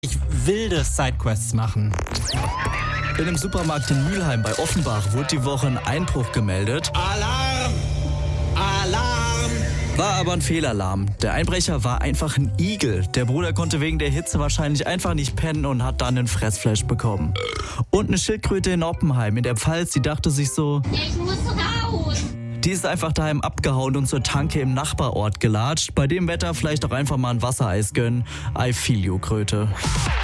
Ich wilde Sidequests machen. In einem Supermarkt in Mülheim bei Offenbach wurde die Woche ein Einbruch gemeldet. Alarm! Alarm! War aber ein Fehlalarm. Der Einbrecher war einfach ein Igel. Der Bruder konnte wegen der Hitze wahrscheinlich einfach nicht pennen und hat dann einen Fressflash bekommen. Und eine Schildkröte in Oppenheim in der Pfalz, die dachte sich so, Ich muss raus. die ist einfach daheim abgehauen und zur Tanke im Nachbarort gelatscht. Bei dem Wetter vielleicht auch einfach mal ein Wassereis gönnen. I feel you, Kröte.